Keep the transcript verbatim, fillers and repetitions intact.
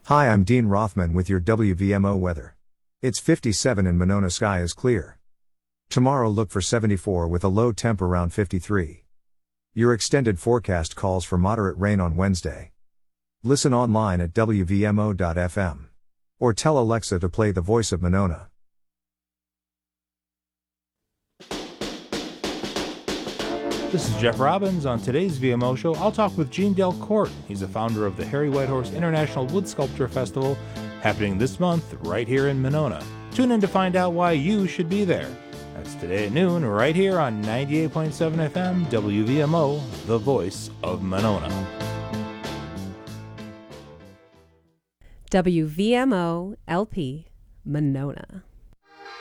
Hi, I'm Dean Rothman with your W V M O weather. It's fifty-seven and Monona, sky is clear. Tomorrow look for seventy-four with a low temp around fifty-three. Your extended forecast calls for moderate rain on Wednesday. Listen online at W V M O dot F M. Or tell Alexa to play The Voice of Monona. This is Jeff Robbins. On today's V M O show, I'll talk with Gene Delcourt. He's the founder of the Harry Whitehorse International Wood Sculpture Festival, happening this month right here in Monona. Tune in to find out why you should be there. That's today at noon, right here on ninety-eight point seven F M, W V M O, the voice of Monona. W V M O L P, Monona.